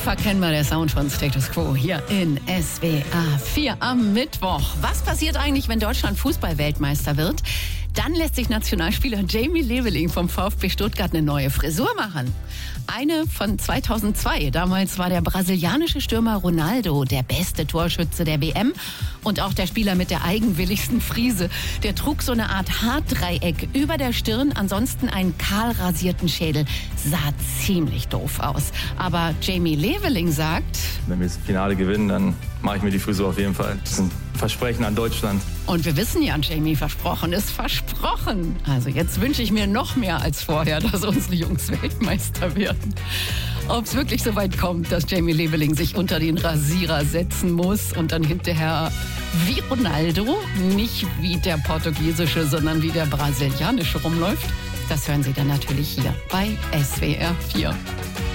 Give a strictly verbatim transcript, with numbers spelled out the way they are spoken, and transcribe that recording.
Unverkennbar der Sound von Status Quo hier in S W R vier am Mittwoch. Was passiert eigentlich, wenn Deutschland Fußball-Weltmeister wird? Dann lässt sich Nationalspieler Jamie Leveling vom VfB Stuttgart eine neue Frisur machen. Eine von zweitausendzwei. Damals war der brasilianische Stürmer Ronaldo der beste Torschütze der W M und auch der Spieler mit der eigenwilligsten Frise. Der trug so eine Art Haardreieck über der Stirn, ansonsten einen kahl rasierten Schädel. Sah ziemlich doof aus. Aber Jamie Leveling sagt: Wenn wir das Finale gewinnen, dann mache ich mir die Frisur auf jeden Fall. Das ist ein Versprechen an Deutschland. Und wir wissen ja, Jamie, versprochen ist versprochen. Also jetzt wünsche ich mir noch mehr als vorher, dass unsere Jungs Weltmeister werden. Ob es wirklich so weit kommt, dass Jamie Leveling sich unter den Rasierer setzen muss und dann hinterher wie Ronaldo, nicht wie der portugiesische, sondern wie der brasilianische rumläuft, das hören Sie dann natürlich hier bei S W R vier.